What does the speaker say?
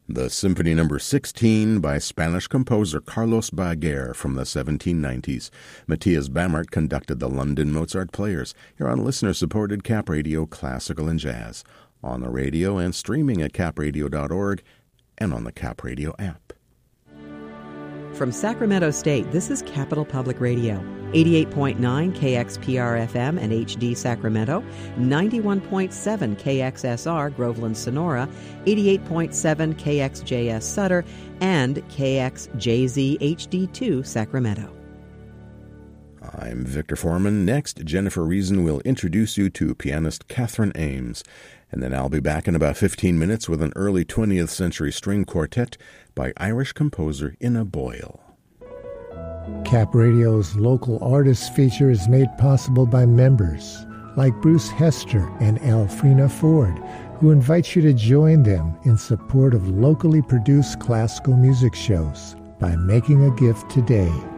The Symphony No. 16 by Spanish composer Carlos Baguer from the 1790s. Matthias Bamert conducted the London Mozart Players. You're on listener-supported Cap Radio Classical and Jazz, on the radio and streaming at capradio.org and on the Cap Radio app. From Sacramento State, this is Capital Public Radio, 88.9 KXPR-FM and HD Sacramento, 91.7 KXSR Groveland Sonora, 88.7 KXJS Sutter, and KXJZ HD2 Sacramento. I'm Victor Foreman. Next, Jennifer Reason will introduce you to pianist Catherine Ames. And then I'll be back in about 15 minutes with an early 20th century string quartet by Irish composer Ina Boyle. Cap Radio's local artists feature is made possible by members like Bruce Hester and Alfrena Ford, who invite you to join them in support of locally produced classical music shows by making a gift today.